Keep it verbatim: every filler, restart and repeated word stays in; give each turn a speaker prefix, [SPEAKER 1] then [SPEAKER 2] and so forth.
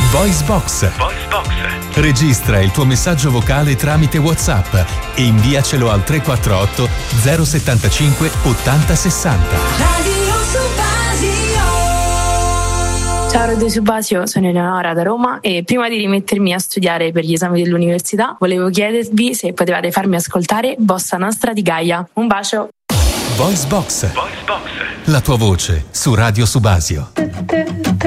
[SPEAKER 1] Voice Box.
[SPEAKER 2] Voice Box.
[SPEAKER 1] Registra il tuo messaggio vocale tramite WhatsApp e inviacelo al tre quattro otto zero settantacinque ottanta sessanta.
[SPEAKER 3] Radio Subasio.
[SPEAKER 4] Ciao Radio Subasio, sono Eleonora da Roma e prima di rimettermi a studiare per gli esami dell'università volevo chiedervi se potevate farmi ascoltare Bossa Nostra di Gaia. Un bacio.
[SPEAKER 1] Voice Box.
[SPEAKER 2] Voice Box.
[SPEAKER 1] La tua voce su Radio Subasio.